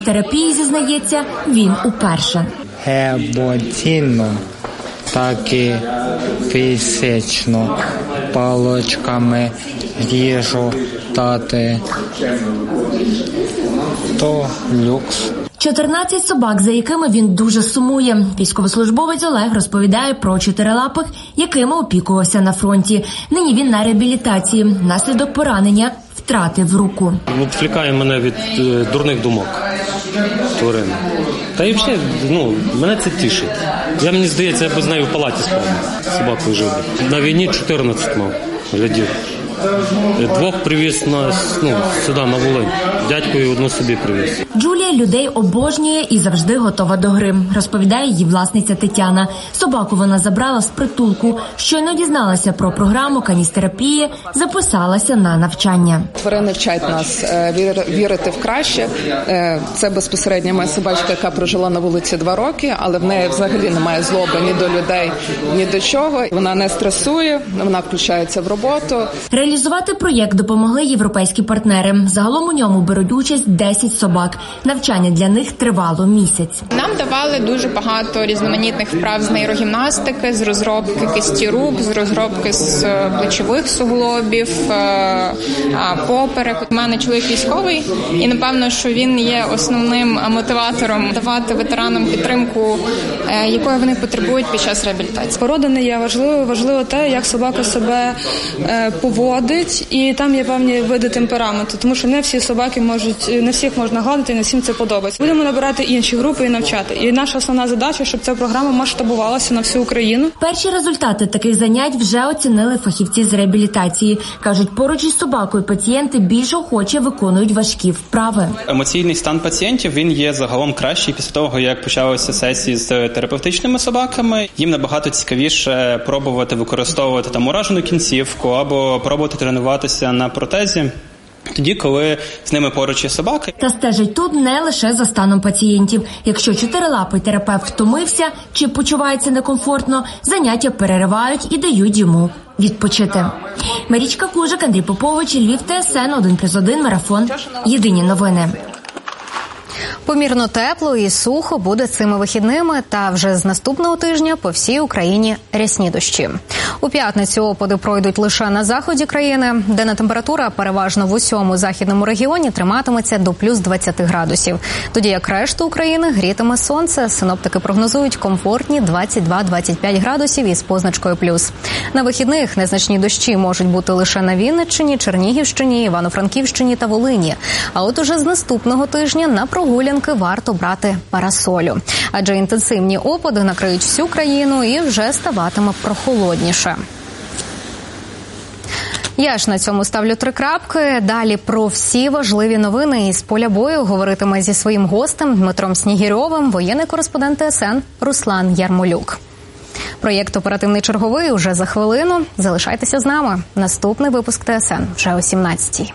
Терапії, зізнається, він уперше. Емоційно, так і фізично. Паличками ріжу тати. То люкс. 14 собак, за якими він дуже сумує. Військовослужбовець Олег розповідає про чотирилапих, якими опікувався на фронті. Нині він на реабілітації. Внаслідок поранення втратив руку. Відвлікає мене від дурних думок тварин. Та і взагалі, мене це тішить. Мені здається, я б з нею в палаті спав. Собакою жив. На війні 14 мав, глядів. 2 привіз сюди, на Волинь. Дядько і 1 собі привіз. Джулія людей обожнює і завжди готова до гри, розповідає її власниця Тетяна. Собаку вона забрала з притулку. Щойно дізналася про програму каністерапії, записалася на навчання. Тварини вчать нас вірити в краще. Це безпосередньо моя собачка, яка прожила на вулиці 2 роки, але в неї взагалі немає злоби ні до людей, ні до чого. Вона не стресує, вона включається в роботу. Реалізувати проєкт допомогли європейські партнери. Загалом у ньому беруть участь 10 собак. Навчання для них тривало місяць. Нам давали дуже багато різноманітних вправ з нейрогімнастики, з розробки кисті рук, з розробки з плечових суглобів, поперек. У мене чоловік військовий, і напевно, що він є основним мотиватором давати ветеранам підтримку, якої вони потребують під час реабілітації. Порода не є важливо те, як собака себе поводить, і там є певні види темпераменту, тому що не всі собаки не всіх можна гладити, не всім це подобається. Будемо набирати інші групи і навчати. І наша основна задача, щоб ця програма масштабувалася на всю Україну. Перші результати таких занять вже оцінили фахівці з реабілітації. Кажуть, поруч із собакою пацієнти більш охоче виконують важкі вправи. Емоційний стан пацієнтів, він є загалом кращий після того, як почалися сесії з терапевтичними собаками. Їм набагато цікавіше пробувати використовувати уражену кінцівку або пробувати тренуватися на протезі. Тоді, коли з ними поруч є собаки. Та стежить тут не лише за станом пацієнтів. Якщо чотирилапий терапевт втомився чи почувається некомфортно, заняття переривають і дають йому відпочити. Марічка Кужик, Андрій Попович, Львів, ТСН 1+1, Марафон. Єдині новини. Помірно тепло і сухо буде цими вихідними, та вже з наступного тижня по всій Україні рясні дощі. У п'ятницю опади пройдуть лише на заході країни, денна температура переважно в усьому західному регіоні триматиметься до плюс 20 градусів. Тоді як решту України грітиме сонце. Синоптики прогнозують комфортні 22-25 градусів із позначкою плюс. На вихідних незначні дощі можуть бути лише на Вінниччині, Чернігівщині, Івано-Франківщині та Волині. А от уже з наступного тижня на прогулянки варто брати парасолю. Адже інтенсивні опади накриють всю країну і вже ставатиме прохолодніше. Я ж на цьому ставлю 3 крапки. Далі про всі важливі новини із поля бою говоритиме зі своїм гостем Дмитром Снігірьовим воєнний кореспондент ТСН Руслан Ярмолюк. Проєкт «Оперативний черговий» уже за хвилину. Залишайтеся з нами. Наступний випуск ТСН вже о 17-й.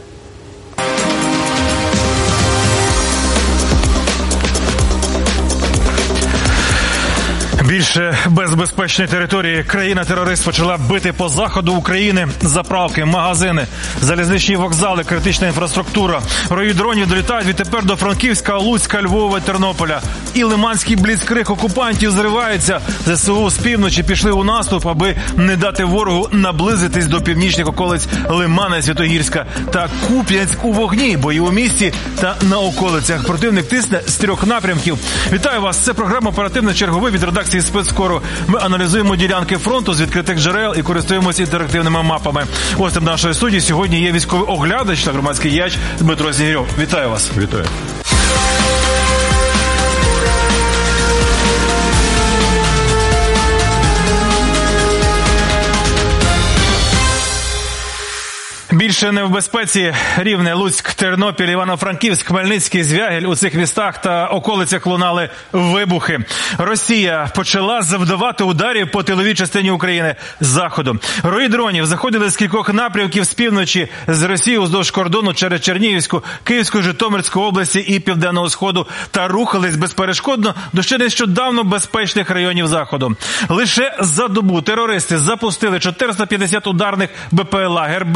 Більше без безпечної території країна-терорист почала бити по заходу України. Заправки, магазини, залізничні вокзали, критична інфраструктура. Рої дронів долітають відтепер до Франківська, Луцька, Львова, Тернополя. І лиманський бліцкриг окупантів зривається. ЗСУ з півночі пішли у наступ, аби не дати ворогу наблизитись до північних околиць Лимана, Святогірська та Куп'янськ у вогні. Бої у місті та на околицях. Противник тисне з 3 напрямків. Вітаю вас. Це програма «Оперативний черговий» від редакції «Спецкору». Ми аналізуємо ділянки фронту з відкритих джерел і користуємося інтерактивними мапами. Гостем нашої студії сьогодні є військовий оглядач та громадський діяч Дмитро Снігірьов. Вітаю вас. Вітаю. Більше не в безпеці Рівне, Луцьк, Тернопіль, Івано-Франківськ, Хмельницький, Звягель. У цих містах та околицях лунали вибухи. Росія почала завдавати ударів по тиловій частині України з заходу. Рої дронів заходили з кількох напрямків з півночі, з Росії уздовж кордону через Чернігівську, Київську, Житомирську області і Південного Сходу та рухались безперешкодно до ще нещодавно безпечних районів заходу. Лише за добу терористи запустили 450 ударних БПЛА, Гербера,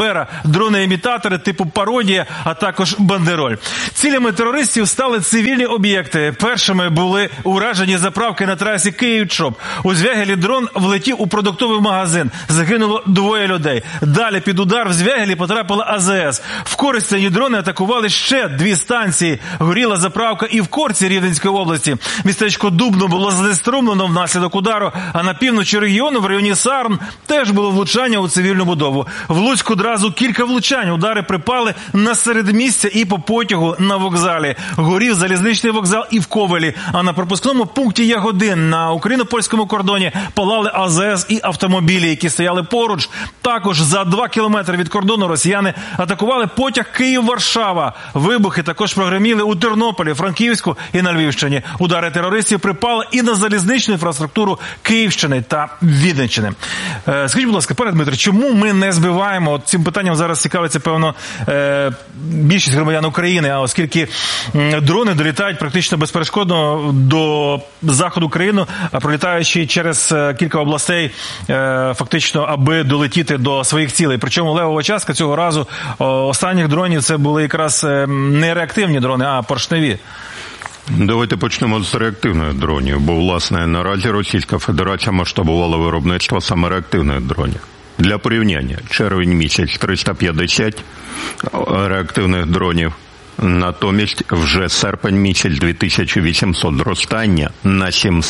дрони-імітатори типу пародія, а також бандероль. Цілями терористів стали цивільні об'єкти. Першими були уражені заправки на трасі Київ-Чоп. У Звягелі дрон влетів у продуктовий магазин. Загинуло 2 людей. Далі під удар в Звягелі потрапила АЗС. В Коростені дрони атакували ще 2 станції. Горіла заправка і в Корці Рівненської області. Містечко Дубно було знеструмлено внаслідок удару, а на півночі регіону, в районі Сарн, теж було влучання у цивільну будову. В Луцьку одразу кілька влучань. Удари припали на середмістя і по потягу на вокзалі. Горів залізничний вокзал і в Ковелі. А на пропускному пункті Ягодин на україно-польському кордоні палали АЗС і автомобілі, які стояли поруч. Також за 2 кілометри від кордону росіяни атакували потяг Київ-Варшава. Вибухи також прогреміли у Тернополі, Франківську і на Львівщині. Удари терористів припали і на залізничну інфраструктуру Київщини та Віденщини. Скажіть, будь ласка, пане Дмитре, чому ми не збиваємо? От цим питанням зараз цікавиться, певно, більшість громадян України, а оскільки дрони долітають практично безперешкодно до заходу країни, пролітаючи через кілька областей, фактично, аби долетіти до своїх цілей. Причому левова частка цього разу останніх дронів це були якраз не реактивні дрони, а поршневі. Давайте почнемо з реактивних дронів, бо, власне, наразі Російська Федерація масштабувала виробництво саме реактивних дронів. Для порівняння, червень місяць 350 реактивних дронів, натомість вже серпень місяць 2800, зростання на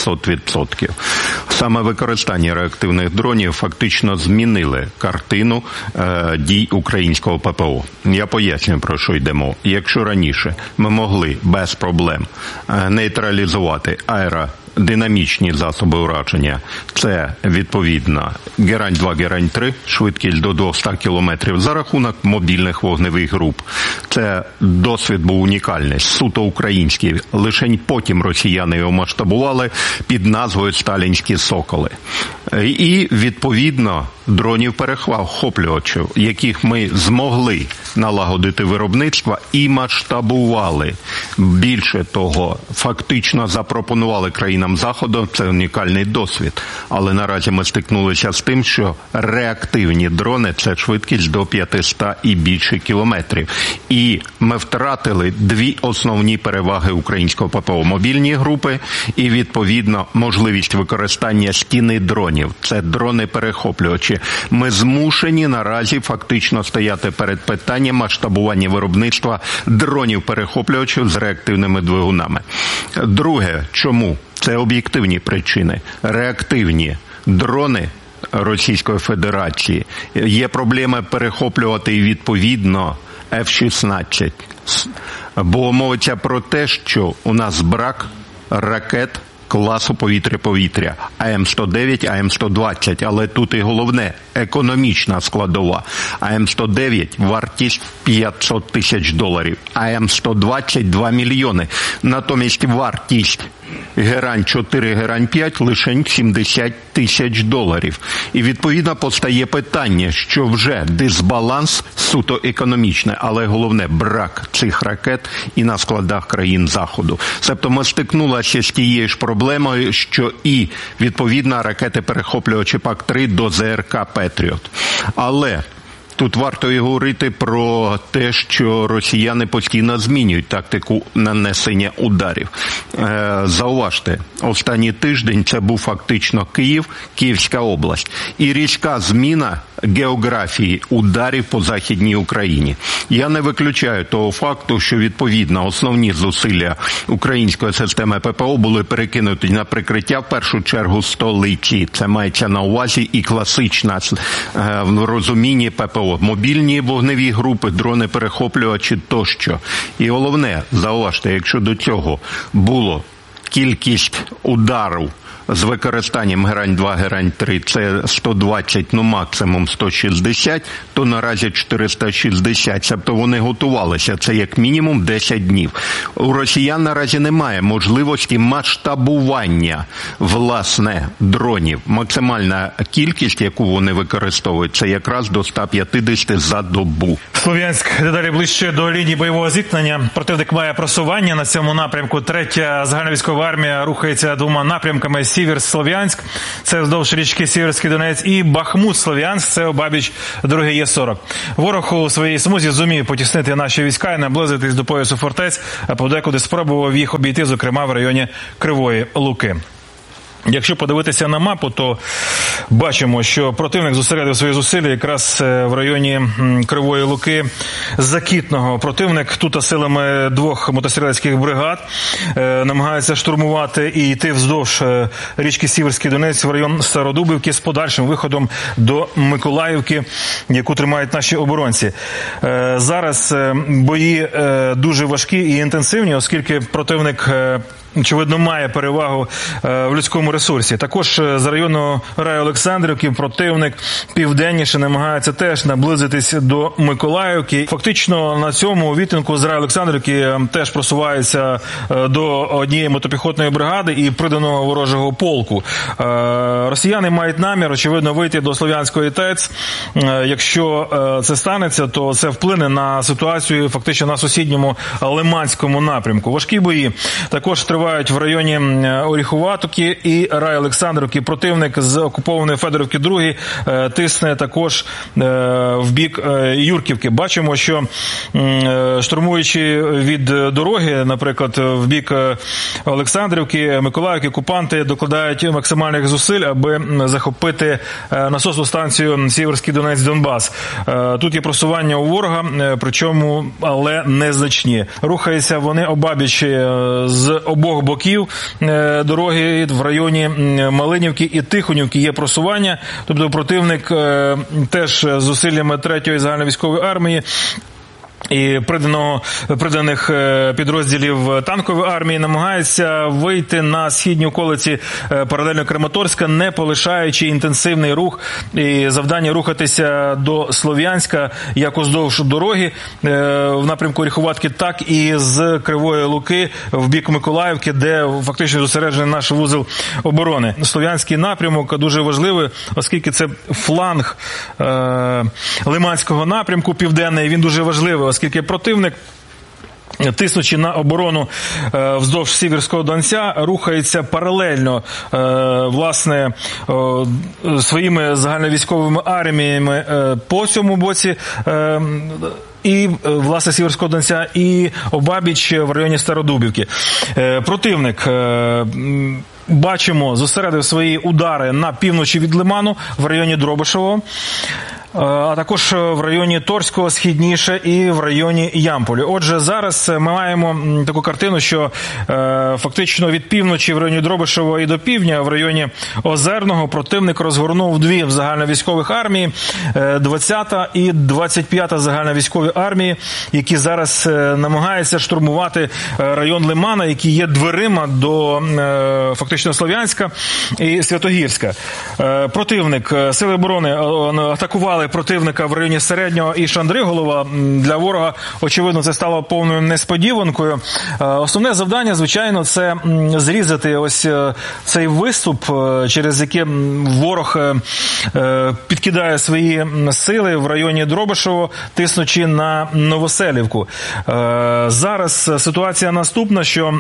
700%. Саме використання реактивних дронів фактично змінили картину дій українського ППО. Я поясню, про що йдемо. Якщо раніше ми могли без проблем нейтралізувати аеродинамічні засоби ураження, це, відповідно, Герань-2, Герань-3, швидкість до 200 км за рахунок мобільних вогневих груп. Це досвід був унікальний, суто український. Лишень потім росіяни його масштабували під назвою «Сталінські соколи». І, відповідно, дронів-перехоплювачів, яких ми змогли налагодити виробництво і масштабували. Більше того, фактично запропонували країнам Заходу, це унікальний досвід. Але наразі ми стикнулися з тим, що реактивні дрони – це швидкість до 500 і більше кілометрів. І ми втратили 2 основні переваги українського ППО – мобільні групи і, відповідно, можливість використання стіни дронів. Це дрони-перехоплювачі. Ми змушені наразі фактично стояти перед питанням масштабування виробництва дронів-перехоплювачів з реактивними двигунами. Друге, чому? Це об'єктивні причини. Реактивні дрони Російської Федерації. Є проблеми перехоплювати і, відповідно, F-16. Бо мовиться про те, що у нас брак ракет класу повітря-повітря, АМ-109, АМ-120, але тут і головне – економічна складова. АМ-109 – вартість $500 тисяч, АМ-120 – 2 мільйони. Натомість вартість Герань-4, Герань-5 лише $70 тисяч. І, відповідно, постає питання, що вже дисбаланс суто економічний, але головне – брак цих ракет і на складах країн Заходу. Тобто ми стикнулися з тією ж проблемою, що і, відповідно, ракети-перехоплювачі ПАК-3 до ЗРК «Петріот». Але тут варто і говорити про те, що росіяни постійно змінюють тактику нанесення ударів. Зауважте, останній тиждень це був фактично Київ, Київська область. І різка зміна географії ударів по Західній Україні. Я не виключаю того факту, що, відповідно, основні зусилля української системи ППО були перекинуті на прикриття, в першу чергу, столиці. Це мається на увазі і класична в розумінні ППО. Мобільні вогневі групи, дрони-перехоплювачі тощо. І головне, зауважте, якщо до цього було кількість ударів з використанням Герань-2, Герань-3 це 120, ну максимум 160, то наразі 460. Тобто вони готувалися. Це як мінімум 10 днів. У росіян наразі немає можливості масштабування, власне, дронів. Максимальна кількість, яку вони використовують, це якраз до 150 за добу. Слов'янськ дедалі ближче до лінії бойового зіткнення. Противник має просування на цьому напрямку. 3-я загальновійськова армія рухається 2 напрямками – Сіверськ-Слов'янськ, це вздовж річки Сіверський Донець, і Бахмут-Слов'янськ, це обабіч дороги Є-40. Ворог у своїй смузі зумів потіснити наші війська і наблизитись до поясу фортець, а подекуди спробував їх обійти, зокрема в районі Кривої Луки. Якщо подивитися на мапу, то бачимо, що противник зосередив свої зусилля якраз в районі Кривої Луки, Закітного. Противник тут силами 2 мотострілецьких бригад намагається штурмувати і йти вздовж річки Сіверський Донець в район Стародубівки з подальшим виходом до Миколаївки, яку тримають наші оборонці. Зараз бої дуже важкі і інтенсивні, оскільки противник, очевидно, має перевагу в людському ресурсі. Також з району Райолександрівки противник південніше намагається теж наблизитись до Миколаївки. Фактично на цьому відтинку з Райолександрівки теж просувається до однієї мотопіхотної бригади і приданого ворожого полку. Росіяни мають намір, очевидно, вийти до Слов'янської ТЕЦ. Якщо це станеться, то це вплине на ситуацію фактично на сусідньому Лиманському напрямку. Важкі бої також тривають в районі Оріхуватки і Райолександрівки. Противник з окупованої Федорівки 2 тисне також в бік Юрківки. Бачимо, що штурмуючи від дороги, наприклад, в бік Олександрівки, Миколаївки, окупанти докладають максимальних зусиль, аби захопити насосну станцію Сіверський Донець-Донбас. Тут є просування у ворога, причому, але незначні. Рухаються вони обабіч з обох боків дороги в районі Малинівки і Тихонівки є просування. Тобто противник теж з зусиллями 3-ї загальновійськової армії і приданих підрозділів танкової армії намагається вийти на східні околиці паралельно Краматорська, не полишаючи інтенсивний рух і завдання рухатися до Слов'янська як уздовж дороги в напрямку Оріхуватки, так і з Кривої Луки в бік Миколаївки, де фактично зосереджений наш вузол оборони. Слов'янський напрямок дуже важливий, оскільки це фланг Лиманського напрямку південний, він дуже важливий, оскільки противник, тиснучи на оборону вздовж Сіверського Донця, рухається паралельно, власне, своїми загальновійськовими арміями по цьому боці і, власне, Сіверського Донця, і обабіч в районі Стародубівки. Противник, бачимо, зосередив свої удари на півночі від Лиману в районі Дробишевого, а також в районі Торського східніше і в районі Ямполі. Отже, зараз ми маємо таку картину, що фактично від півночі в районі Дробишева і до півдня в районі Озерного противник розгорнув 2 загальновійськових армії, 20-та і 25-та загальновійськові армії, які зараз намагаються штурмувати район Лимана, який є дверима до фактично Слов'янська і Святогірська. Противник, сили оборони атакували противника в районі Середнього і Шандриголова. Для ворога, очевидно, це стало повною несподіванкою. Основне завдання, звичайно, це зрізати ось цей виступ, через який ворог підкидає свої сили в районі Дробишево, тиснучи на Новоселівку. Зараз ситуація наступна, що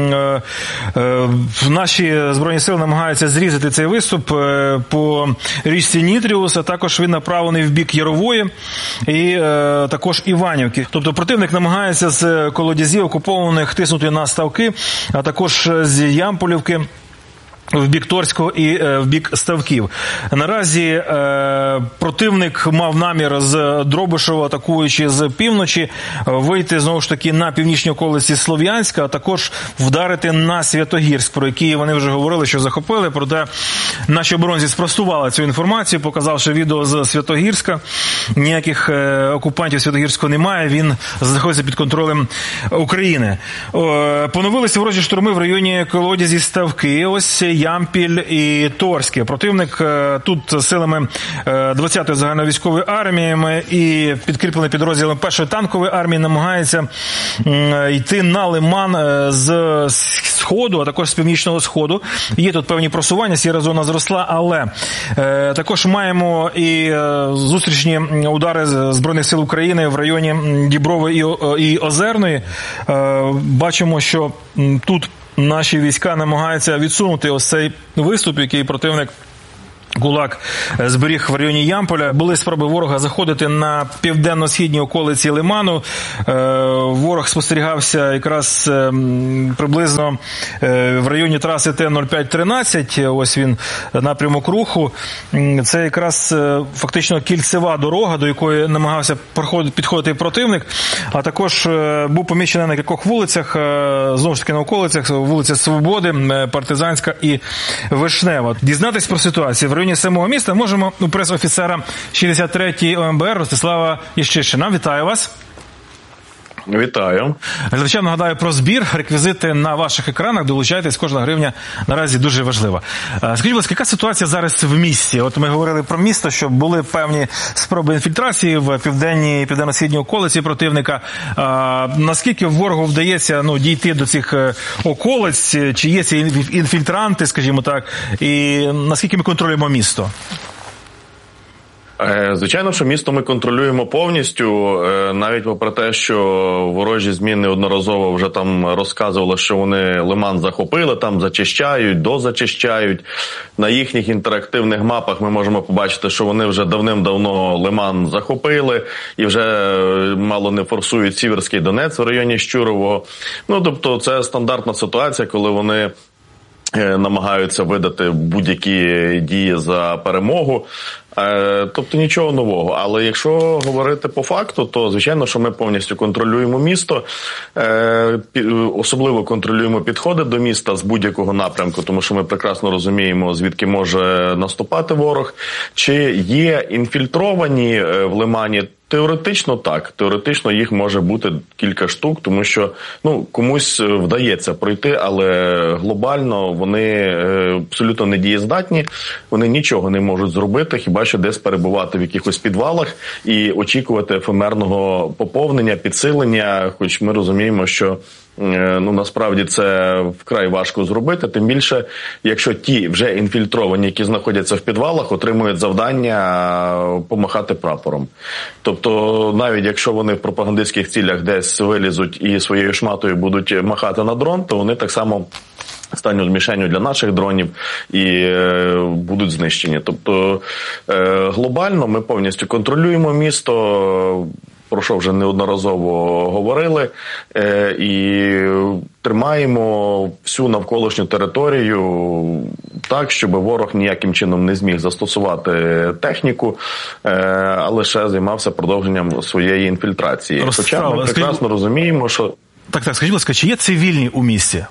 наші Збройні сили намагаються зрізати цей виступ по річці Нітріус, а також він направлений в бік Ярової і також Іванівки. Тобто противник намагається з колодязів окупованих тиснути на ставки, а також з Ямполівки в бік Торського і в бік Ставків. Наразі противник мав намір з Дробишева, атакуючи з півночі, вийти знову ж таки на північні околиці Слов'янська, а також вдарити на Святогірськ, про який вони вже говорили, що захопили, проте наші оборонці спростували цю інформацію, показавши відео з Святогірська. Ніяких окупантів Святогірського немає, він знаходиться під контролем України. Поновилися ворожі штурми в районі колодязі Ставки, ось Ямпіль і Торське. Противник тут силами 20-ї загальновійськової армії і підкріплений підрозділом 1-ї танкової армії намагається йти на Лиман з сходу, а також з північного сходу. Є тут певні просування, сіра зона зросла, але також маємо і зустрічні удари Збройних сил України в районі Діброви і Озерної. Бачимо, що тут наші війська намагаються відсунути ось цей виступ, який противник Кулак зберіг в районі Ямполя. Були спроби ворога заходити на південно-східні околиці Лиману. Ворог спостерігався якраз приблизно в районі траси Т-0513. Ось він, напрямок руху. Це якраз фактично кільцева дорога, до якої намагався підходити противник. А також був помічений на кількох вулицях, знову ж таки на околицях, вулиця Свободи, Партизанська і Вишнева. Дізнатись про ситуацію в районі самого міста можемо у прес-офіцера 63-ї ОМБР Ростислава Єщишина. Вітаю вас. Вітаю. Глядачам нагадаю про збір. Реквізити на ваших екранах. Долучайтесь, кожна гривня наразі дуже важлива. Скажіть, будь ласка, яка ситуація зараз в місті? От ми говорили про місто, що були певні спроби інфільтрації в південно-східній околиці противника. Наскільки ворогу вдається дійти до цих околиць? Чи є ці інфільтранти, скажімо так? І наскільки ми контролюємо місто? Звичайно, що місто ми контролюємо повністю, навіть попри те, що ворожі ЗМІ неодноразово вже там розказували, що вони Лиман захопили, там зачищають, дозачищають. На їхніх інтерактивних мапах ми можемо побачити, що вони вже давним-давно Лиман захопили і вже мало не форсують Сіверський Донець в районі Щурового. Тобто це стандартна ситуація, коли вони намагаються видати будь-які дії за перемогу. Тобто нічого нового. Але якщо говорити по факту, то звичайно, що ми повністю контролюємо місто, особливо контролюємо підходи до міста з будь-якого напрямку, тому що ми прекрасно розуміємо, звідки може наступати ворог. Чи є інфільтровані в Лимані? Теоретично так. Теоретично їх може бути кілька штук, тому що комусь вдається пройти, але глобально вони абсолютно недієздатні, вони нічого не можуть зробити, хіба що десь перебувати в якихось підвалах і очікувати ефемерного поповнення, підсилення, хоч ми розуміємо, що насправді це вкрай важко зробити, тим більше, якщо ті вже інфільтровані, які знаходяться в підвалах, отримують завдання помахати прапором. Тобто, навіть якщо вони в пропагандистських цілях десь вилізуть і своєю шматою будуть махати на дрон, то вони так само стануть мішенью для наших дронів і будуть знищені. Тобто, глобально ми повністю контролюємо місто, про що вже неодноразово говорили, і тримаємо всю навколишню територію так, щоб ворог ніяким чином не зміг застосувати техніку, а лише займався продовженням своєї інфільтрації. Хоча ми прекрасно розуміємо, що... Так, скажіть, будь ласка, чи є цивільні у місті?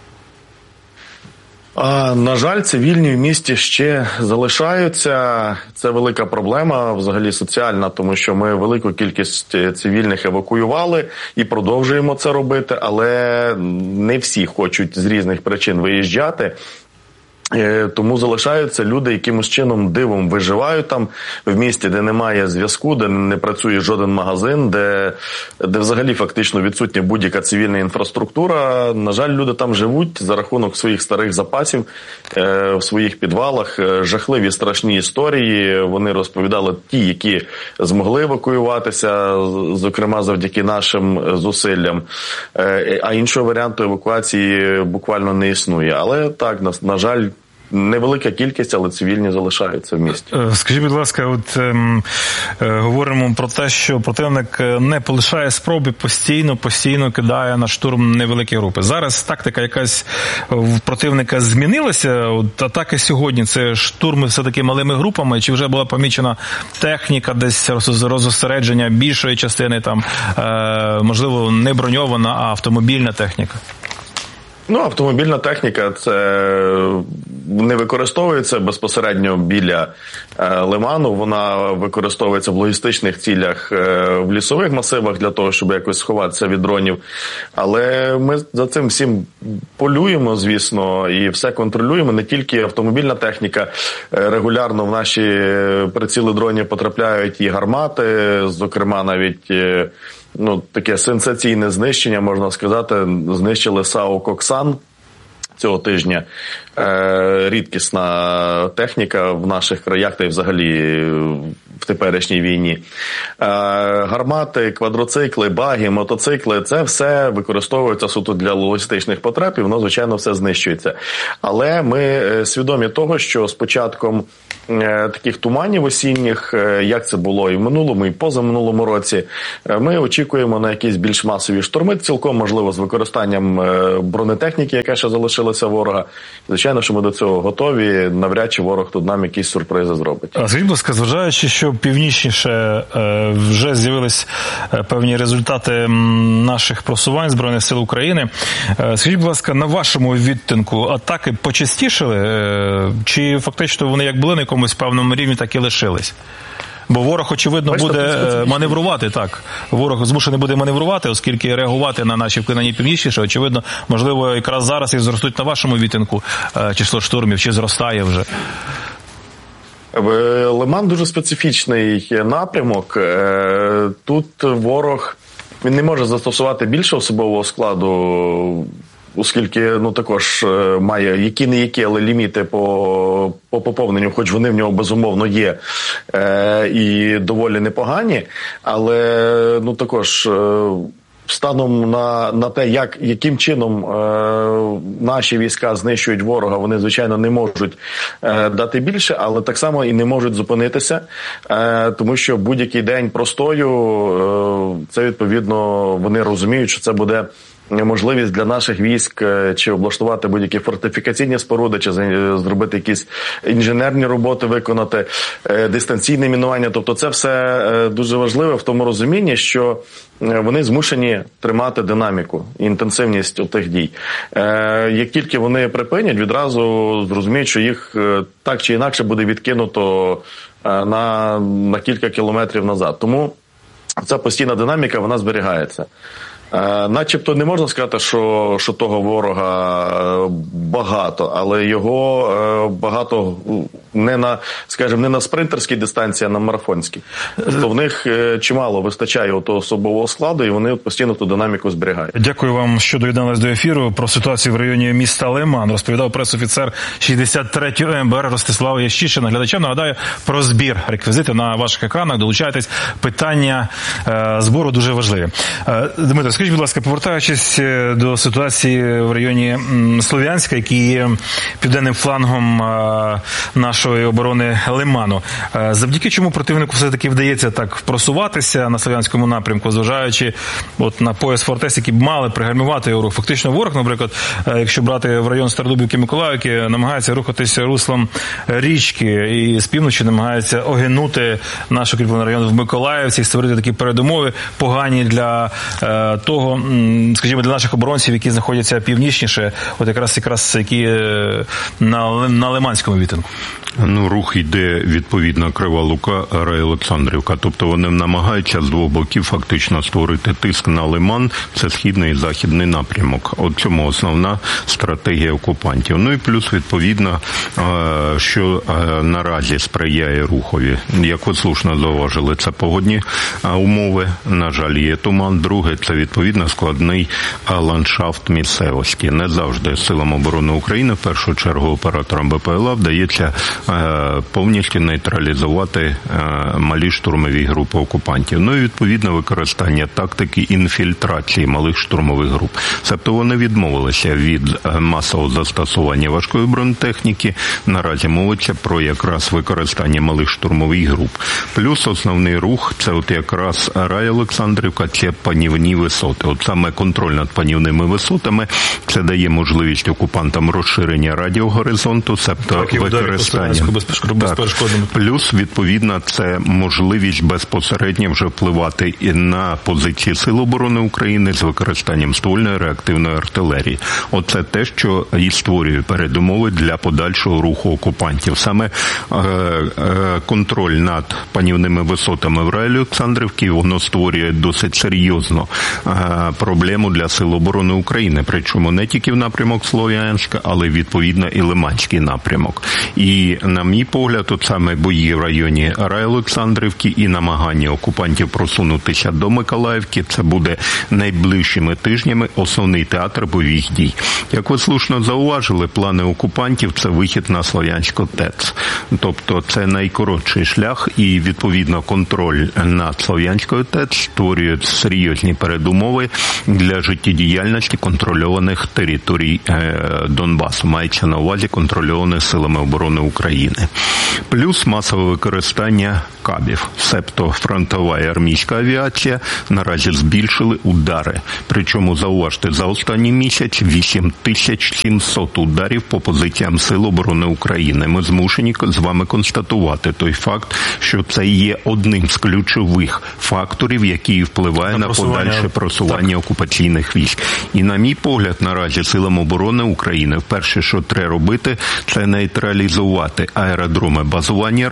На жаль, цивільні в місті ще залишаються. Це велика проблема, взагалі соціальна, тому що ми велику кількість цивільних евакуювали і продовжуємо це робити, але не всі хочуть з різних причин виїжджати. Тому залишаються люди, якимось чином дивом виживають там в місті, де немає зв'язку, де не працює жоден магазин, де взагалі фактично відсутня будь-яка цивільна інфраструктура. На жаль, люди там живуть за рахунок своїх старих запасів в своїх підвалах. Жахливі страшні історії вони розповідали ті, які змогли евакуюватися, зокрема завдяки нашим зусиллям. А іншого варіанту евакуації буквально не існує. Але так, на жаль, невелика кількість, але цивільні залишаються в місті. Скажіть, будь ласка, говоримо про те, що противник не полишає спроби, постійно кидає на штурм невеликі групи. Зараз тактика якась в противника змінилася? Атаки сьогодні – це штурми все-таки малими групами? Чи вже була помічена техніка, десь розосередження більшої частини, можливо, не броньована, а автомобільна техніка? Автомобільна техніка – це не використовується безпосередньо біля Лиману, вона використовується в логістичних цілях в лісових масивах для того, щоб якось сховатися від дронів. Але ми за цим всім полюємо, звісно, і все контролюємо. Не тільки автомобільна техніка, регулярно в наші приціли дронів потрапляють і гармати, зокрема навіть таке сенсаційне знищення, можна сказати, знищили САУ «Коксан» цього тижня. Рідкісна техніка в наших краях, та й взагалі в теперішній війні. Гармати, квадроцикли, баги, мотоцикли – це все використовується суто для логістичних потреб, і воно, звичайно, все знищується. Але ми свідомі того, що з початком таких туманів осінніх, як це було і в минулому, і позаминулому році, ми очікуємо на якісь більш масові штурми, цілком можливо з використанням бронетехніки, яка ще залишилася ворога. Звичайно, що ми до цього готові, навряд чи ворог тут нам якісь сюрпризи зробить. А скажіть, будь ласка, зважаючи, що північніше вже з'явились певні результати наших просувань Збройних сил України, скажіть, будь ласка, на вашому відтинку атаки почастішали, чи фактично вони як були на якомусь певному рівні, так і лишились? Бо ворог, очевидно, буде маневрувати, так. Ворог змушений буде маневрувати, оскільки реагувати на наші вклинання північніше, очевидно, можливо, якраз зараз і зростуть на вашому відтинку число штурмів, чи зростає вже? Лиман дуже специфічний напрямок. Тут ворог, він не може застосувати більше особового складу, оскільки також має які-не-які, але ліміти по поповненню, хоч вони в нього безумовно є і доволі непогані, але також станом на те, яким чином наші війська знищують ворога, вони, звичайно, не можуть дати більше, але так само і не можуть зупинитися, тому що будь-який день простою, це, відповідно, вони розуміють, що це буде можливість для наших військ чи облаштувати будь-які фортифікаційні споруди, чи зробити якісь інженерні роботи, виконати, дистанційне мінування. Тобто це все дуже важливо в тому розумінні, що вони змушені тримати динаміку і інтенсивність тих дій. Як тільки вони припинять, відразу зрозуміють, що їх так чи інакше буде відкинуто на кілька кілометрів назад. Тому ця постійна динаміка, вона зберігається. Начебто не можна сказати, що того ворога багато, але його багато не на спринтерській дистанції, а на марафонській. Тобто в них чимало вистачає того особового складу, і вони постійно ту динаміку зберігають. Дякую вам, що доєдналися до ефіру. Про ситуацію в районі міста Лиман розповідав пресофіцер 63-ї МБР Ростислав Ящишин. Глядачам нагадаю про збір. Реквізити на ваших екранах. Долучайтесь. Питання збору дуже важливі. Дмитро, скажіть, будь ласка, повертаючись до ситуації в районі Слов'янська, який є південним флангом нашої оборони Лиману, завдяки чому противнику все-таки вдається так просуватися на Слов'янському напрямку, зважаючи на пояс фортець, які б мали пригальмувати його рух? Фактично ворог, наприклад, якщо брати в район Стародубівки, Миколаївки, намагається рухатися руслом річки і з півночі намагається огинути наш укріплений район в Миколаївці і створити такі передумови погані для того, скажімо, для наших оборонців, які знаходяться північніше, якраз які на Лиманському відтинку. Рух йде відповідно Крива Лука, Райолександрівка. Тобто вони намагаються з двох боків фактично створити тиск на Лиман. Це східний і західний напрямок. От цьому основна стратегія окупантів. І плюс, відповідно, що наразі сприяє рухові. Як ви слушно зауважили, це погодні умови. На жаль, є туман. Друге, це відповідно складний ландшафт місцевості. Не завжди силам оборони України, в першу чергу операторам БПЛА, вдається повністю нейтралізувати малі штурмові групи окупантів. І відповідно використання тактики інфільтрації малих штурмових груп. Тобто вони відмовилися від масового застосування важкої бронетехніки. Наразі мовиться про якраз використання малих штурмових груп. Плюс основний рух – це якраз Райолександрівка, це панівні висоти. Саме контроль над панівними висотами – це дає можливість окупантам розширення радіогоризонту, тобто використання. Плюс, відповідно, це можливість безпосередньо вже впливати і на позиції Сил оборони України з використанням ствольної реактивної артилерії. Оце те, що і створює передумови для подальшого руху окупантів. Саме контроль над панівними висотами в Райолександрівці, воно створює досить серйозно проблему для Сил оборони України. Причому не тільки в напрямок Слов'янська, але відповідно і Лиманський напрямок. І, на мій погляд, от саме бої в районі Райолександрівки і намагання окупантів просунутися до Миколаївки, це буде найближчими тижнями основний театр бойових дій. Як ви слушно зауважили, плани окупантів – це вихід на Слов'янську ТЕЦ. Тобто це найкоротший шлях і, відповідно, контроль над Слов'янською ТЕЦ створює серйозні передумови для життєдіяльності контрольованих територій Донбасу. Мається на увазі контрольованих Силами оборони України. Плюс масове використання кабів, себто фронтова і армійська авіація наразі збільшили удари. Причому, зауважте, за останній місяць 8700 ударів по позиціям Сил оборони України. Ми змушені з вами констатувати той факт, що це є одним з ключових факторів, який впливає на подальше просування окупаційних військ. І, на мій погляд, наразі Силам оборони України вперше, що треба робити, це нейтралізувати аеродроми базування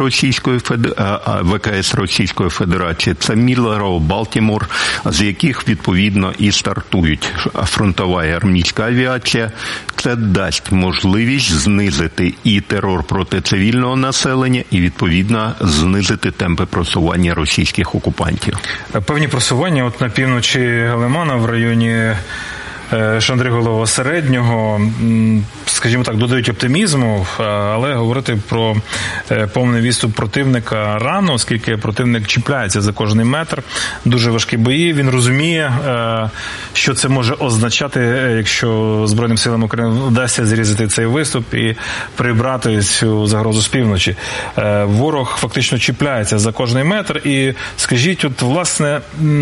ВКС Російської Федерації. Це Міллерово, Балтімор, з яких, відповідно, і стартують фронтова і армійська авіація. Це дасть можливість знизити і терор проти цивільного населення, і, відповідно, знизити темпи просування російських окупантів. Певні просування от на півночі Лимана в районі Шандриголова Середнього, скажімо так, додають оптимізму, але говорити про повний відступ противника рано, оскільки противник чіпляється за кожний метр. Дуже важкі бої. Він розуміє, що це може означати, якщо Збройним силам України вдасться зрізати цей виступ і прибрати цю загрозу з півночі. Ворог фактично чіпляється за кожний метр. І скажіть, от, власне,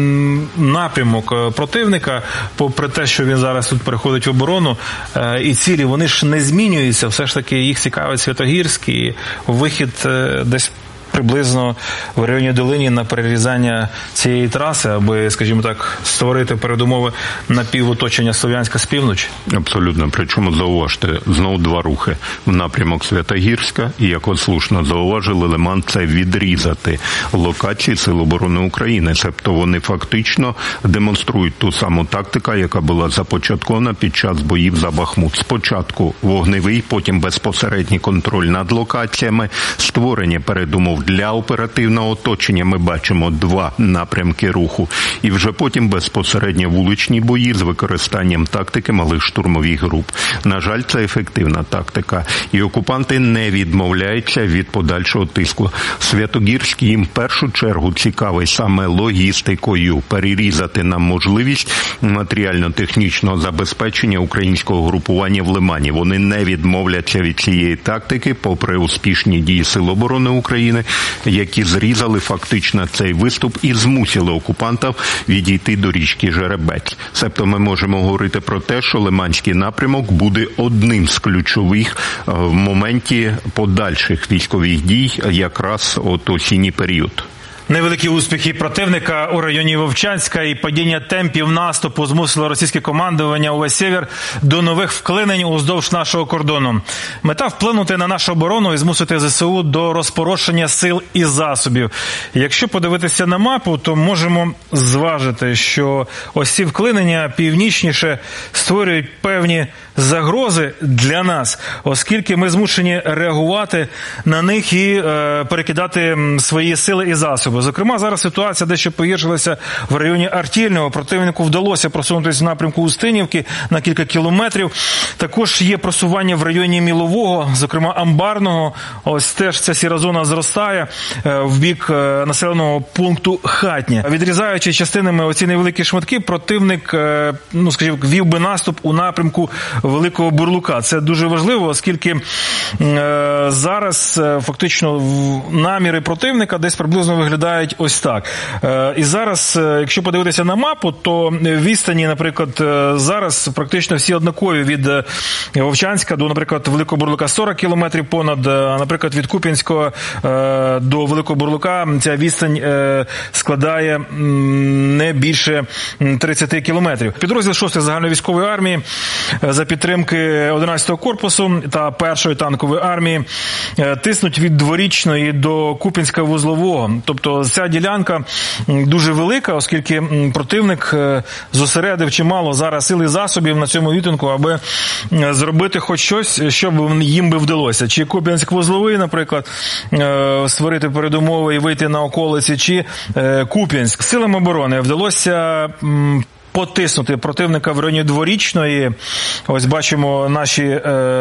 напрямок противника, попри те, що він зараз тут переходить в оборону, і цілі, вони ж не змінюються, все ж таки їх цікавить Святогірський, вихід десь приблизно в районі Долині на перерізання цієї траси, аби, скажімо так, створити передумови напівоточення Слов'янська з півночі? Абсолютно. Причому, зауважте, знову два рухи в напрямок Святогірська, і, як от слушно зауважили, Лиман – це відрізати локації Сил оборони України. Тобто вони фактично демонструють ту саму тактику, яка була започаткована під час боїв за Бахмут. Спочатку вогневий, потім безпосередній контроль над локаціями, створення передумов для оперативного оточення. Ми бачимо два напрямки руху. І вже потім безпосередньо вуличні бої з використанням тактики малих штурмових груп. На жаль, це ефективна тактика. І окупанти не відмовляються від подальшого тиску. Святогірський їм в першу чергу цікавий саме логістикою. Перерізати нам можливість матеріально-технічного забезпечення українського групування в Лимані. Вони не відмовляться від цієї тактики, попри успішні дії Сил оборони України, які зрізали фактично цей виступ і змусили окупантів відійти до річки Жеребець. Себто ми можемо говорити про те, що Лиманський напрямок буде одним з ключових в моменті подальших військових дій якраз от осінній період. Невеликі успіхи противника у районі Вовчанська і падіння темпів наступу змусило російське командування увесь север до нових вклинень уздовж нашого кордону. Мета – вплинути на нашу оборону і змусити ЗСУ до розпорошення сил і засобів. Якщо подивитися на мапу, то можемо зважити, що ось ці вклинення північніше створюють певні загрози для нас, оскільки ми змушені реагувати на них і перекидати свої сили і засоби. Зокрема, зараз ситуація дещо погіршилася в районі Артільного. Противнику вдалося просунутися в напрямку Устинівки на кілька кілометрів. Також є просування в районі Мілового, зокрема Амбарного. Ось теж ця сіра зона зростає в бік населеного пункту Хатнє. Відрізаючи частинами оці невеликі шматки, противник, скажімо, вів би наступ у напрямку Великого Бурлука. Це дуже важливо, оскільки зараз фактично наміри противника десь приблизно виглядають ось так. І зараз, якщо подивитися на мапу, то відстані, наприклад, зараз практично всі однакові від Вовчанська до, наприклад, Великого Бурлука 40 кілометрів понад, а, наприклад, від Куп'янського до Великого Бурлука ця відстань складає не більше 30 кілометрів. Підрозділ 6-ї загальновійськової армії за підтримки 11-го корпусу та 1-ї танкової армії тиснуть від Дворічної до Куп'янська-Вузлового. Тобто ця ділянка дуже велика, оскільки противник зосередив чимало зараз сил і засобів на цьому відтинку, аби зробити хоч щось, що б їм би вдалося. Чи Куп'янськ-Вузловий, наприклад, створити передумови і вийти на околиці, чи Куп'янськ. Силам оборони вдалося потиснути противника в районі Дворічної. Ось бачимо наші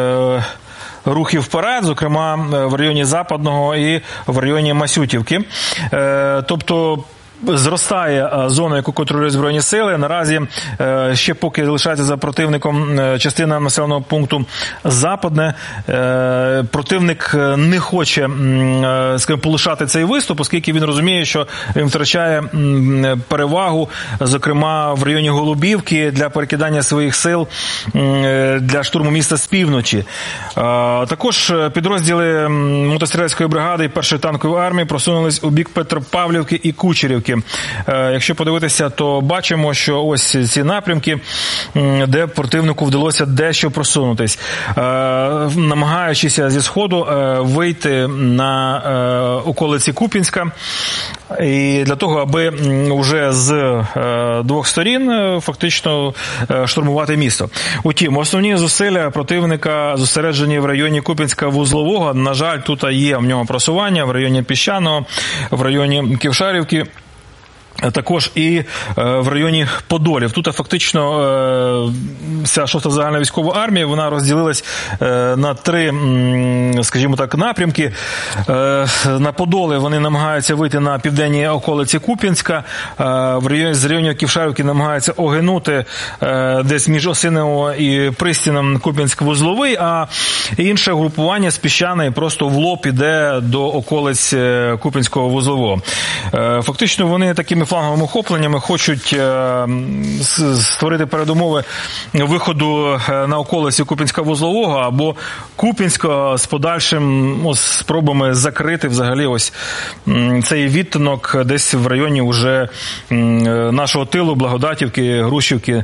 рухи вперед, зокрема в районі Западного і в районі Масютівки. Тобто зростає зона, яку контролюють Збройні сили. Наразі ще поки залишається за противником частина населеного пункту Западне. Противник не хоче, скажімо, полишати цей виступ, оскільки він розуміє, що він втрачає перевагу, зокрема в районі Голубівки, для перекидання своїх сил для штурму міста з півночі. Також підрозділи мотострілецької бригади і 1-ї танкової армії просунулись у бік Петропавлівки і Кучерівки. Якщо подивитися, то бачимо, що ось ці напрямки, де противнику вдалося дещо просунутись, намагаючись зі сходу вийти на околиці Куп'янська, і для того, аби вже з двох сторін фактично штурмувати місто. Утім, основні зусилля противника зосереджені в районі Куп'янська-Вузлового. На жаль, тут є в нього просування в районі Піщаного, в районі Ківшарівки, також і в районі Подолів. Тут фактично вся 6-та загальна військова армія, вона розділилась на 3, скажімо так, напрямки. На Подоли вони намагаються вийти на південні околиці Куп'янська, з району Ківшарівки намагаються огинути десь між Осиново і Пристіном Куп'янськ-Вузловий, а інше групування з Піщаної просто в лоб іде до околиць Куп'янського Вузлового. Фактично вони такими фланговими охопленнями хочуть створити передумови виходу на околиці Куп'янська-Вузлового або Куп'янська з подальшим спробами закрити взагалі ось цей відтинок десь в районі вже нашого тилу, Благодатівки, Грушівки,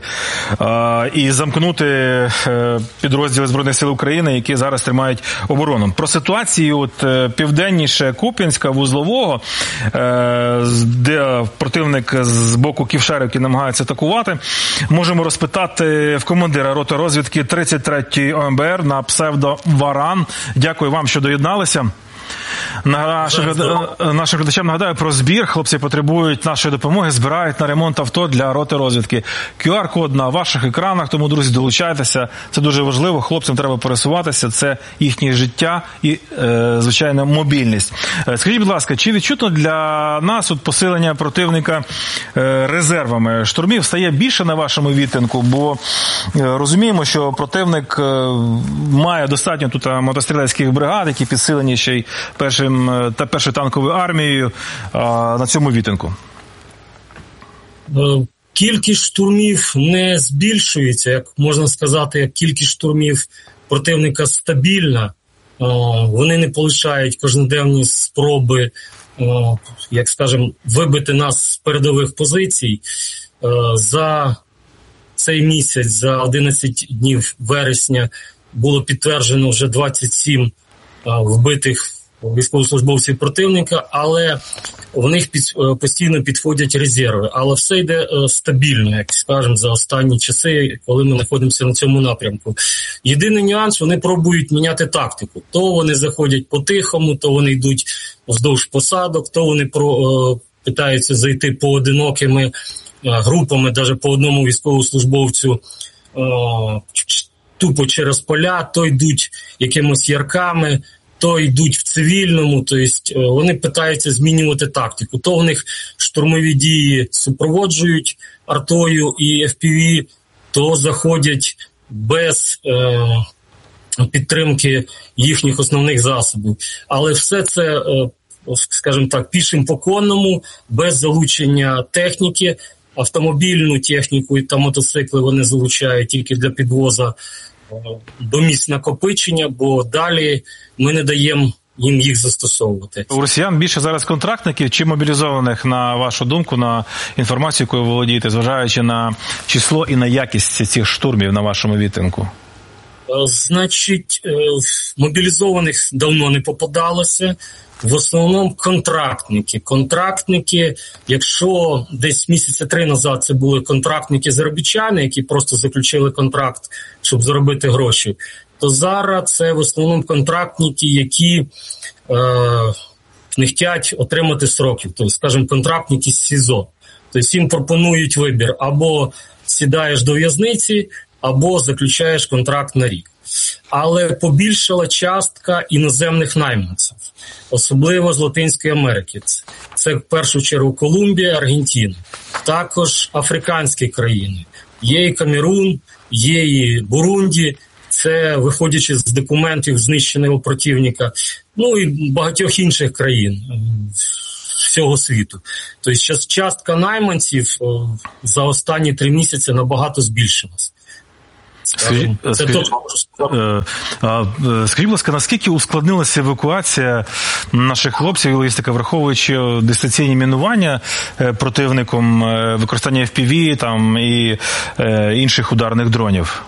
і замкнути підрозділи Збройних сил України, які зараз тримають оборону. Про ситуацію південніше Куп'янська-Вузлового, де противник з боку Ківшарівки намагається атакувати, можемо розпитати в командира роти розвідки 33-ї ОМБР на псевдо Варан. Дякую вам, що доєдналися. Нашим глядачам нагадаю про збір. Хлопці потребують нашої допомоги, збирають на ремонт авто для роти розвідки. QR-код на ваших екранах, тому, друзі, долучайтеся. Це дуже важливо. Хлопцям треба пересуватися. Це їхнє життя і, звичайно, мобільність. Скажіть, будь ласка, чи відчутно для нас посилення противника резервами? Штурмів стає більше на вашому відтинку, бо розуміємо, що противник має достатньо тут мотострілецьких бригад, які підсилені ще й першою танковою армією на цьому відтинку. Кількість штурмів не збільшується, як можна сказати, як кількість штурмів противника стабільна. Вони не полишають кожноденні спроби, як скажемо, вибити нас з передових позицій. За цей місяць, за 11 днів вересня, було підтверджено вже 27 вбитих військовослужбовців противника, але в них постійно підходять резерви. Але все йде стабільно, як скажемо, за останні часи, коли ми знаходимося на цьому напрямку. Єдиний нюанс, вони пробують міняти тактику. То вони заходять по-тихому, то вони йдуть вздовж посадок, то вони питаються зайти поодинокими групами, навіть по одному військовослужбовцю, тупо через поля, то йдуть якимось ярками, то йдуть в цивільному, тобто вони питаються змінювати тактику. То в них штурмові дії супроводжують артою і FPV, то заходять без підтримки їхніх основних засобів. Але все це, скажімо так, пішим по конному, без залучення техніки. Автомобільну техніку та мотоцикли вони залучають тільки для підвозу до місць накопичення, бо далі ми не даємо їм їх застосовувати. У росіян більше зараз контрактників чи мобілізованих, на вашу думку, на інформацію, якою ви володієте, зважаючи на число і на якість цих штурмів на вашому відтинку? Значить, мобілізованих давно не попадалося. В основному контрактники, якщо десь місяця 3 назад це були контрактники-заробітчани, які просто заключили контракт, щоб заробити гроші, то зараз це в основному контрактники, які не хочуть отримати сроків, тобто, скажімо, контрактники з СІЗО. Тобто їм пропонують вибір: або сідаєш до в'язниці, або заключаєш контракт на рік. Але побільшала частка іноземних найманців, особливо з Латинської Америки. Це в першу чергу Колумбія, Аргентина, також африканські країни. Є і Камерун, є і Бурунді, це виходячи з документів знищеного противника, ну і багатьох інших країн всього світу. Тобто частка найманців за останні 3 місяці набагато збільшилась. Скажіть, будь ласка, наскільки ускладнилася евакуація наших хлопців і логістика, враховуючи дистанційні мінування противником, використання FPV там, і інших ударних дронів?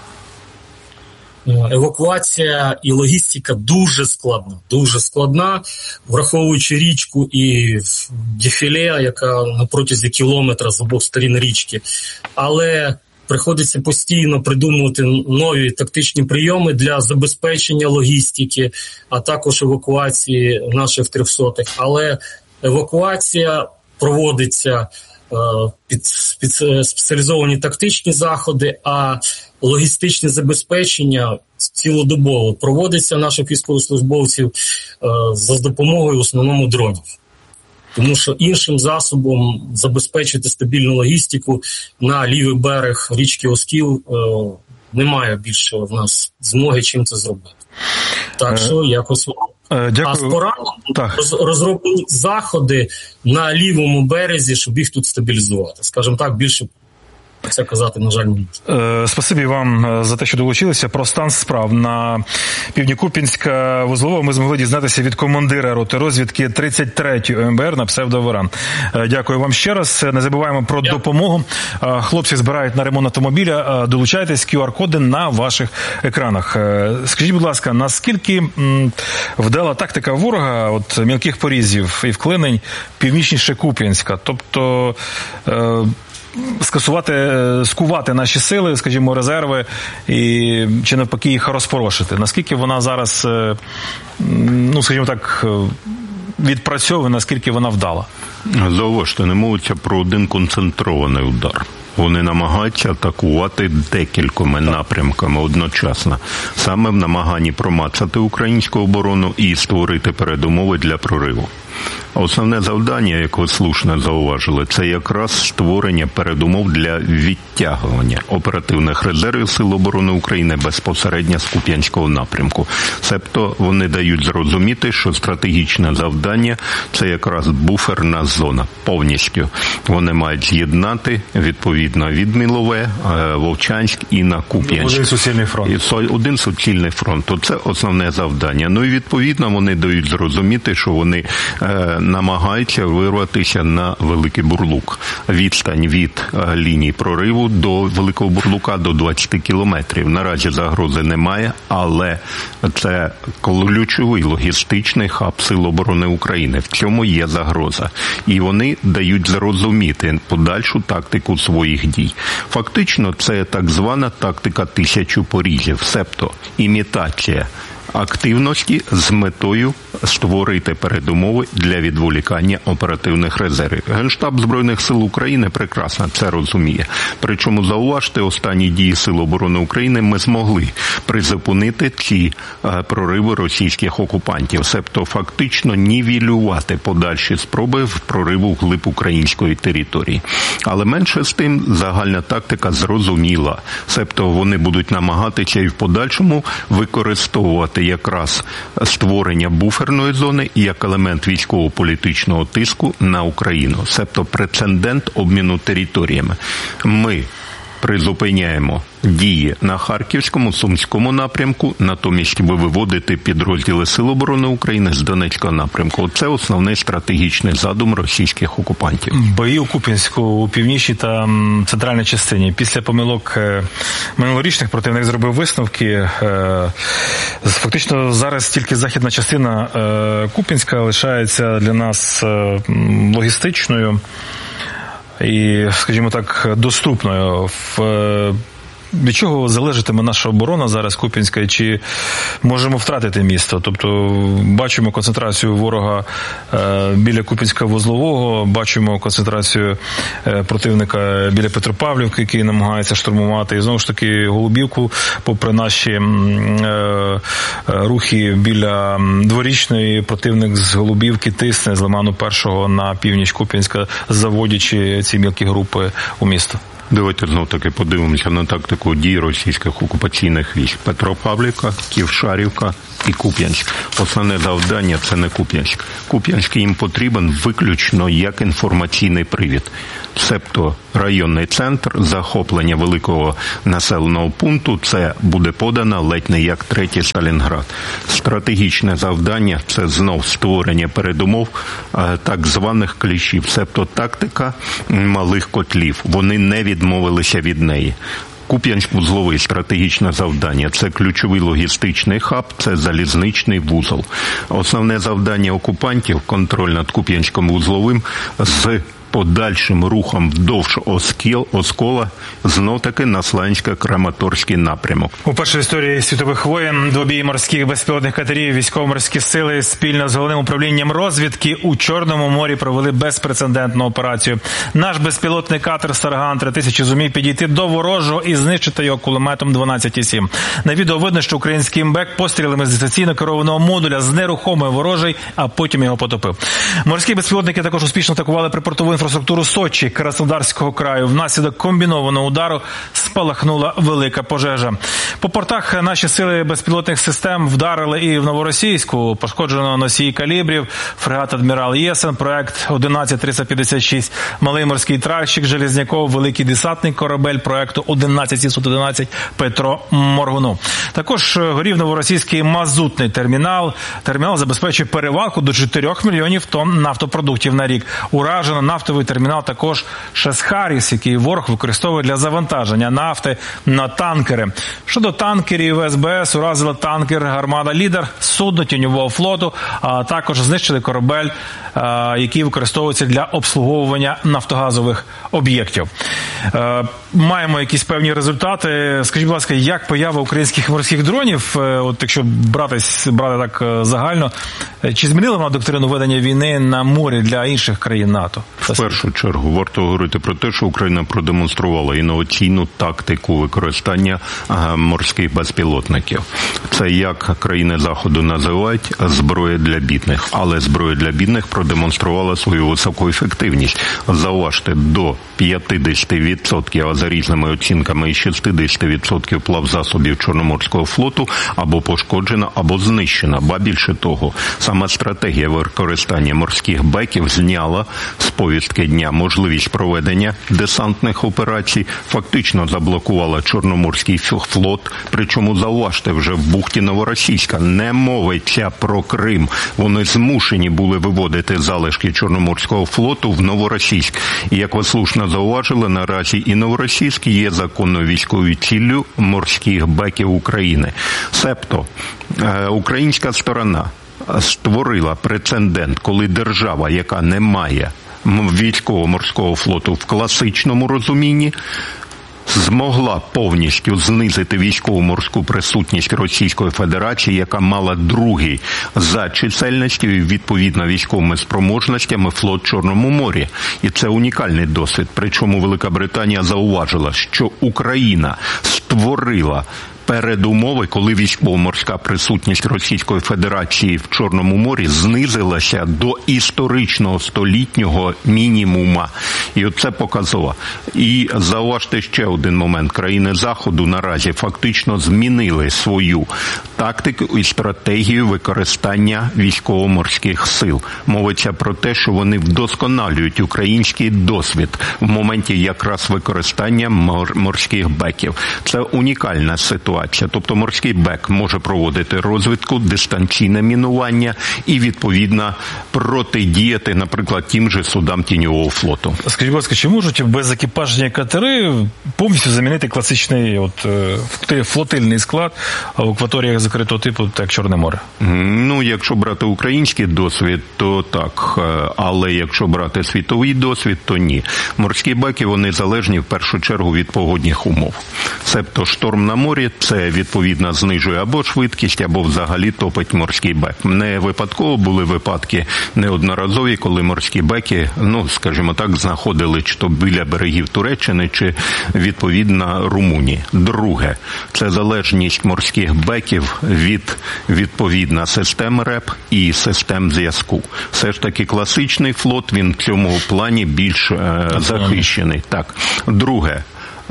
Евакуація і логістика дуже складна, враховуючи річку і дефіле, яка на протязі кілометра з обох сторін річки. Але приходиться постійно придумувати нові тактичні прийоми для забезпечення логістики, а також евакуації наших 300-х. Але евакуація проводиться під спеціалізовані тактичні заходи, а логістичне забезпечення цілодобово проводиться наших військовослужбовців за допомогою в основному дронів. Тому що іншим засобом забезпечити стабільну логістику на лівий берег річки Оскіл немає більше в нас змоги чим це зробити. Так що якось... Дякую. А з пораненими розроблені заходи на лівому березі, щоб їх тут стабілізувати. Скажімо так, більше це казати, на жаль, не можу. Спасибі вам за те, що долучилися. Про стан справ на півдні Куп'янська вузлового ми змогли дізнатися від командира роти розвідки 33-ї МБР на псевдо-Варан. Дякую вам ще раз. Не забуваємо про допомогу. Хлопці збирають на ремонт автомобіля. Долучайтесь, QR-коди на ваших екранах. Скажіть, будь ласка, наскільки вдала тактика ворога от мілких порізів і вклинень північніше Куп'янська? Тобто скувати наші сили, скажімо, резерви, і чи навпаки їх розпорошити. Наскільки вона зараз, ну, скажімо так, відпрацьовує, наскільки вона вдала? Зауважте, не мовиться про один концентрований удар. Вони намагаються атакувати декількома напрямками одночасно. Саме в намаганні промацати українську оборону і створити передумови для прориву. Основне завдання, як ви слушно зауважили, це якраз створення передумов для відтягування оперативних резервів Сил оборони України безпосередньо з Куп'янського напрямку. Себто вони дають зрозуміти, що стратегічне завдання – це якраз буферна зона повністю. Вони мають з'єднати, відповідно, від Мілове, Вовчанськ і на Куп'янськ. Один суцільний фронт. Один суцільний фронт. Це основне завдання. Ну і відповідно вони дають зрозуміти, що вони намагаються вирватися на Великий Бурлук. Відстань від лінії прориву до Великого Бурлука до 20 кілометрів. Наразі загрози немає, але це ключовий логістичний хаб Сил оборони України. В цьому є загроза. І вони дають зрозуміти подальшу тактику своїх дій. Фактично, це так звана тактика 1000 порізів, себто імітація активності з метою створити передумови для відволікання оперативних резервів. Генштаб Збройних сил України прекрасно це розуміє. Причому, зауважте, останні дії Сил оборони України ми змогли призупинити ці прориви російських окупантів, себто фактично нівелювати подальші спроби в прориву вглиб української території. Але менше з тим загальна тактика зрозуміла, себто вони будуть намагатися і в подальшому використовувати якраз створення буферної зони як елемент військово-політичного тиску на Україну, себто прецедент обміну територіями. Ми призупиняємо дії на Харківському, Сумському напрямку, натомість ви виводите підрозділи Сил оборони України з Донецького напрямку. Це основний стратегічний задум російських окупантів. Бої у Куп'янську, у північній та центральній частині. Після помилок минулорічних противник зробив висновки. Фактично зараз тільки західна частина Куп'янська лишається для нас логістичною і, скажімо так, доступною. Від чого залежатиме наша оборона зараз Куп'янська, чи можемо втратити місто? Тобто бачимо концентрацію ворога біля Куп'янська-Вузлового, бачимо концентрацію противника біля Петропавлівки, який намагається штурмувати. І знову ж таки Голубівку, попри наші рухи біля Дворічної, противник з Голубівки тисне з Лиману Першого на північ Куп'янська, заводячи ці мілкі групи у місто. Давайте знов-таки подивимося на тактику дій російських окупаційних військ. Петропавлівка, Ківшарівка і Куп'янськ. Основне завдання – це не Куп'янськ. Куп'янськ їм потрібен виключно як інформаційний привід. Себто районний центр, захоплення великого населеного пункту, це буде подано ледь не як третій Сталінград. Стратегічне завдання – це знов створення передумов так званих кліщів, себто тактика малих котлів. Вони не відмовилися від неї. Куп'янськ-Вузловий стратегічне завдання – це ключовий логістичний хаб, це залізничний вузол. Основне завдання окупантів – контроль над Куп'янськом-Вузловим з подальшим рухом вдовж Оскола, знов-таки на Слансько-Краматорський напрямок. Уперше в історії світових воєн двобій морських безпілотних катерів військово-морські сили спільно з Головним управлінням розвідки у Чорному морі провели безпрецедентну операцію. Наш безпілотний катер «Сарган-3000» зумів підійти до ворожого і знищити його кулеметом 12,7. На відео видно, що український імбек пострілами з дистанційно керованого модуля знерухомив ворожий, а потім його потопив. Морські безпілотники також успішно атакували припортову інфраструктуру Сочі, Краснодарського краю. Внаслідок комбінованого удару спалахнула велика пожежа. По портах наші сили безпілотних систем вдарили і в Новоросійську. Пошкоджено носії калібрів, фрегат «Адмірал Єсен», проект 11356, малий морський тральщик «Железняков», великий десантний корабель проекту 11711 Петро Моргунов. Також горів новоросійський мазутний термінал. Термінал забезпечує перевалку до 4 мільйонів тонн нафтопродуктів на рік. Уражено нафтовий термінал також Шесхаріс, який ворог використовує для завантаження нафти на танкери. Щодо танкерів, СБС уразила танкер «Армада Лідер», судно тіньового флоту, а також знищили корабель, який використовується для обслуговування нафтогазових об'єктів. Маємо якісь певні результати. Скажіть, будь ласка, як поява українських морських дронів, от якщо брати так загально, чи змінила вона доктрину ведення війни на морі для інших країн НАТО? В першу чергу варто говорити про те, що Україна продемонструвала інноваційну тактику використання морських безпілотників. Це, як країни Заходу називають, зброя для бідних. Але зброя для бідних продемонструвала свою високу ефективність. Зауважте, до 50%, а за різними оцінками і 60% плавзасобів Чорноморського флоту або пошкоджена, або знищена. Ба більше того, сама стратегія використання морських беків зняла з повістки дня можливість проведення десантних операцій, фактично заблокувала Чорноморський флот, причому, зауважте, вже в бухті Новоросійська. Не мовиться про Крим. Вони змушені були виводити залишки Чорноморського флоту в Новоросійськ. І, як ви слушно зауважили, наразі і Новоросійськ є законною військовою ціллю морських беків України. Себто, українська сторона створила прецедент, коли держава, яка не має військово-морського флоту в класичному розумінні, змогла повністю знизити військово-морську присутність Російської Федерації, яка мала другий за чисельністю і відповідно військовими спроможностями флот в Чорному морі. І це унікальний досвід. Причому Велика Британія зауважила, що Україна створила передумови, коли військово-морська присутність Російської Федерації в Чорному морі знизилася до історичного столітнього мінімума. І оце показово. І зауважте ще один момент. Країни Заходу наразі фактично змінили свою тактику і стратегію використання військово-морських сил. Мовиться про те, що вони вдосконалюють український досвід в моменті якраз використання морських беків. Це унікальна ситуація. Тобто морський бек може проводити розвідку, дистанційне мінування і, відповідно, протидіяти, наприклад, тим же судам тіньового флоту. Скажіть, будь ласка, чи можуть безекіпажні катери повністю замінити класичний флотильний склад в акваторіях закритого типу, як Чорне море? Ну, якщо брати український досвід, то так. Але якщо брати світовий досвід, то ні. Морські беки, вони залежні в першу чергу від погодних умов. Себто шторм на морі, це відповідно знижує або швидкість, або взагалі топить морський бек. Не випадково були випадки неодноразові, коли морські беки, скажімо так, знаходили чи то біля берегів Туреччини, чи відповідно Румунії. Друге, це залежність морських беків від відповідно систем РЕП і систем зв'язку. Все ж таки класичний флот, він в цьому плані більш захищений. Так. Друге,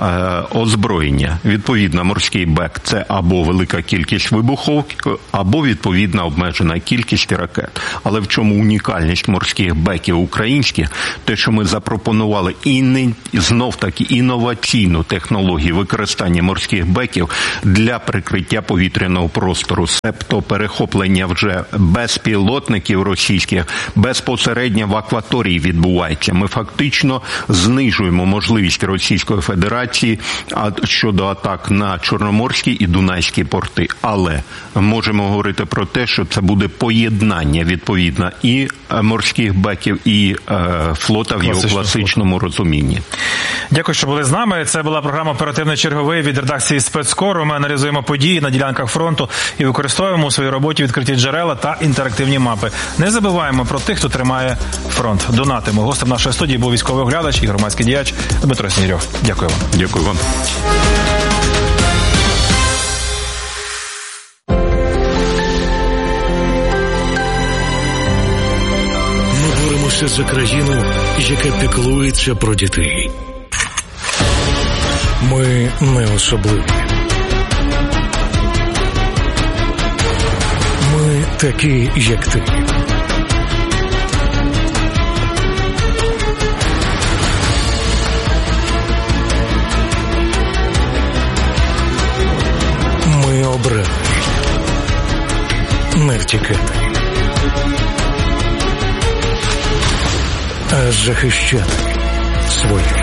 озброєння. Відповідно, морський бек – це або велика кількість вибуховки, або, відповідно, обмежена кількість ракет. Але в чому унікальність морських беків українських? Те, що ми запропонували знов-таки інноваційну технологію використання морських беків для прикриття повітряного простору, себто перехоплення вже безпілотників російських безпосередньо в акваторії відбувається. Ми фактично знижуємо можливість Російської Федерації щодо атак на Чорноморські і Дунайські порти. Але можемо говорити про те, що це буде поєднання, відповідно, і морських беків, і флота в його класичному розумінні. Дякую, що були з нами. Це була програма «Оперативний черговий» від редакції «Спецкору». Ми аналізуємо події на ділянках фронту і використовуємо у своїй роботі відкриті джерела та інтерактивні мапи. Не забуваємо про тих, хто тримає фронт. Донатимо. Гостем нашої студії був військовий оглядач і громадський діяч Дмитро Снігирьов. Дякую вам. Дякую вам. Ми боремося за країну, яка піклується про дітей. Ми не особливі. Ми такі, як ти. Ми обрали не втікати, а захищати своє.